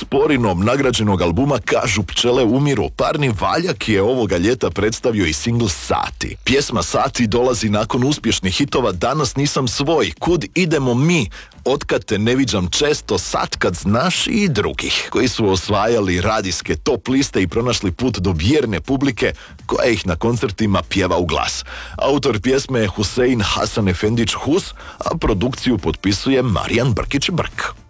Sporinom nagrađenog albuma Kažu pčele umiru, parni Valjak je ovoga ljeta predstavio i singl Sati. Pjesma Sati dolazi nakon uspješnih hitova Danas nisam svoj, Kud idemo mi, Otkad te ne viđam često, Sad kad znaš i drugih, koji su osvajali radijske top liste i pronašli put do vjerne publike koja ih na koncertima pjeva u glas. Autor pjesme je Husein Hasan Efendić Hus, a produkciju potpisuje Marijan Brkić Brk.